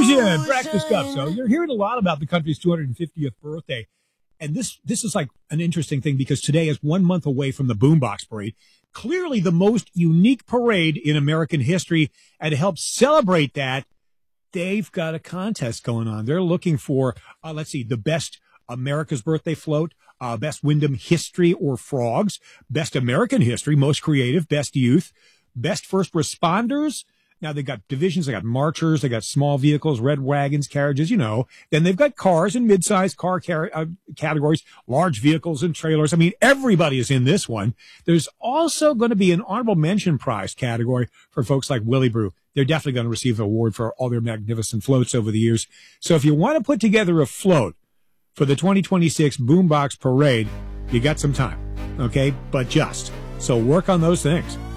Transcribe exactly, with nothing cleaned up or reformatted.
Yeah, Breakfast Cup. So you're hearing a lot about the country's two hundred fiftieth birthday. And this this is like an interesting thing because today is one month away from the Boombox Parade. Clearly the most unique parade in American history. And to help celebrate that, they've got a contest going on. They're looking for, uh, let's see, the best America's Birthday Float, uh, best Wyndham History or Frogs, best American History, most creative, best youth, best first responders. Now, they've got divisions. They got marchers. They got small vehicles, red wagons, carriages, you know. Then they've got cars and mid-sized car car- uh, categories, large vehicles and trailers. I mean, everybody is in this one. There's also going to be an honorable mention prize category for folks like Willie Brew. They're definitely going to receive an award for all their magnificent floats over the years. So if you want to put together a float for the twenty twenty-six Boombox Parade, you got some time, okay? But just. So work on those things.